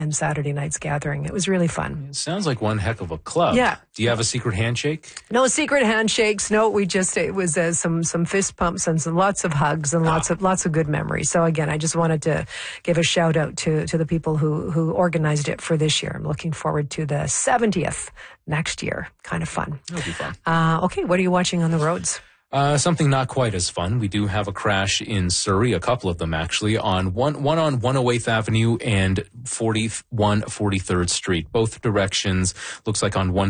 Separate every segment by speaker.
Speaker 1: and Saturday night's gathering. It was really fun.
Speaker 2: It sounds like one heck of a club.
Speaker 1: Yeah.
Speaker 2: Do you have a secret handshake?
Speaker 1: No secret handshakes. No, it was some fist pumps and some lots of hugs and lots of good memories. So again, I just wanted to give a shout out to the people who organized it for this year. I'm looking forward to the 70th next year. Kind of fun.
Speaker 2: It'll be fun.
Speaker 1: Okay, what are you watching on the roads?
Speaker 2: Something not quite as fun. We do have a crash in Surrey, a couple of them actually, on one on 108th Avenue and 43rd Street. Both directions, looks like on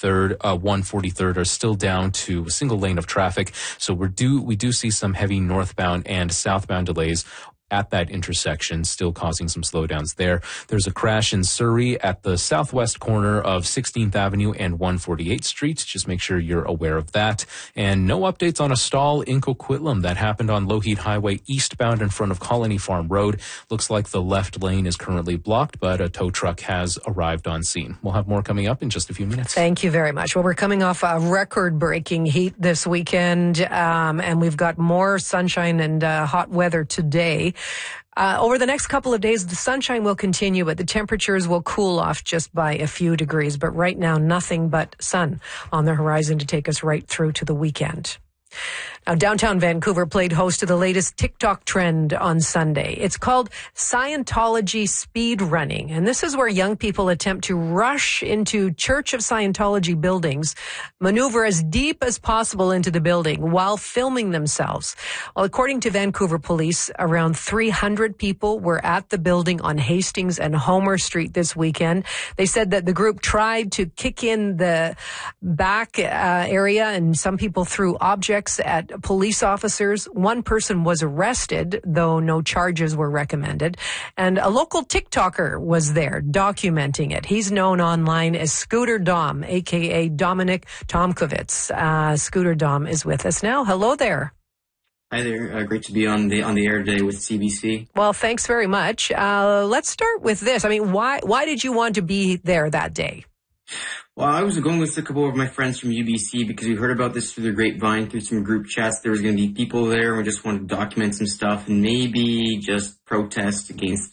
Speaker 2: 143rd are still down to a single lane of traffic. So we do see some heavy northbound and southbound delays at that intersection, still causing some slowdowns there. There's a crash in Surrey at the southwest corner of 16th Avenue and 148th Street. Just make sure you're aware of that. And no updates on a stall in Coquitlam that happened on Lougheed Highway eastbound in front of Colony Farm Road. Looks like the left lane is currently blocked, but a tow truck has arrived on scene. We'll have more coming up in just a few minutes.
Speaker 1: Thank you very much. Well, we're coming off a record-breaking heat this weekend, and we've got more sunshine and hot weather today. Over the next couple of days, the sunshine will continue, but the temperatures will cool off just by a few degrees. But right now, nothing but sun on the horizon to take us right through to the weekend. Now, downtown Vancouver played host to the latest TikTok trend on Sunday. It's called Scientology speed running. And this is where young people attempt to rush into Church of Scientology buildings, maneuver as deep as possible into the building while filming themselves. Well, according to Vancouver police, around 300 people were at the building on Hastings and Homer Street this weekend. They said that the group tried to kick in the back area, and some people threw objects at police officers. One person was arrested, though no charges were recommended. And a local TikToker was there documenting it. He's known online as Scooter Dom, a.k.a. Dominic Tomkovitz. Scooter Dom is with us now. Hello there.
Speaker 3: Hi there. Great to be on the air today with CBC.
Speaker 1: Well, thanks very much. Let's start with this. I mean, why did you want to be there that day?
Speaker 3: Well, I was going with a couple of my friends from UBC because we heard about this through the grapevine, through some group chats. There was going to be people there, and we just wanted to document some stuff and maybe just protest against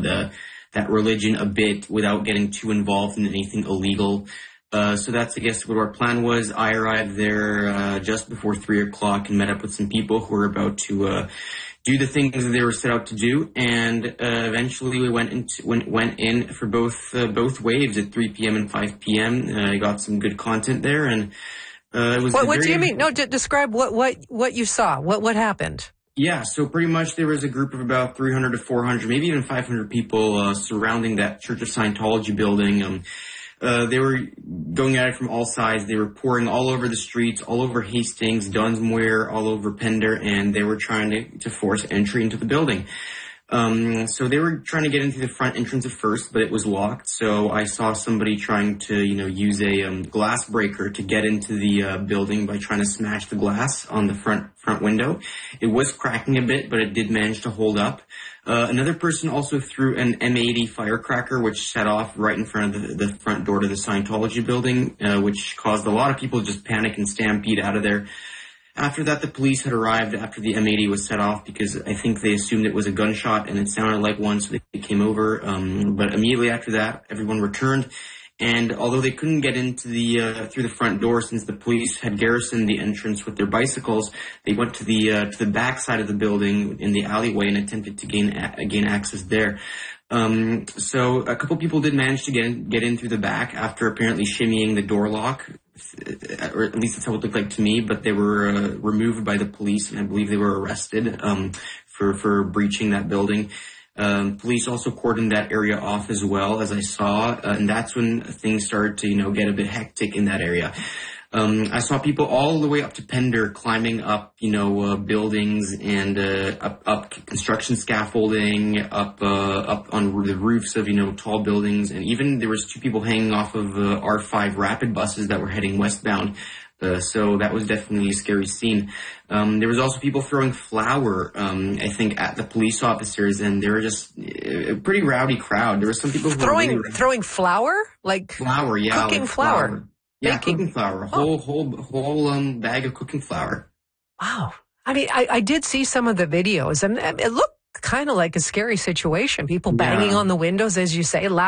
Speaker 3: that religion a bit without getting too involved in anything illegal. So that's, I guess, what our plan was. I arrived there just before 3 o'clock and met up with some people who were about to do the things that they were set out to do, and eventually we went in for both waves at 3 p.m. and 5 p.m. I got some good content there, and it was.
Speaker 1: What do you mean? No, describe what you saw. What happened?
Speaker 3: Yeah, so pretty much there was a group of about 300 to 400, maybe even 500 people surrounding that Church of Scientology building. They were going at it from all sides. They were pouring all over the streets, all over Hastings, Dunsmuir, all over Pender, and they were trying to force entry into the building. So they were trying to get into the front entrance at first, but it was locked. So I saw somebody trying to, use a glass breaker to get into the building by trying to smash the glass on the front window. It was cracking a bit, but it did manage to hold up. Another person also threw an M80 firecracker, which set off right in front of the front door to the Scientology building, which caused a lot of people to just panic and stampede out of there. After that, the police had arrived after the M80 was set off because I think they assumed it was a gunshot and it sounded like one, so they came over. But immediately after that, everyone returned. And although they couldn't get into through the front door since the police had garrisoned the entrance with their bicycles, they went to the back side of the building in the alleyway and attempted to gain access there. So a couple people did manage to get in through the back after apparently shimmying the door lock, or at least that's how it looked like to me. But they were removed by the police, and I believe they were arrested for breaching that building. Police also cordoned that area off as well, as I saw, and that's when things started to, get a bit hectic in that area. I saw people all the way up to Pender climbing up, buildings and up construction scaffolding, up on the roofs of, tall buildings, and even there was 2 people hanging off of R5 rapid buses that were heading westbound. So that was definitely a scary scene. There was also people throwing flour, I think, at the police officers, and they were just a pretty rowdy crowd. There were some people who
Speaker 1: throwing flour, like
Speaker 3: flour, yeah,
Speaker 1: cooking
Speaker 3: like
Speaker 1: flour.
Speaker 3: Yeah, cooking flour, whole bag of cooking flour.
Speaker 1: Wow. I mean, I did see some of the videos, and it looked kind of like a scary situation. People banging on the windows, as you say, loud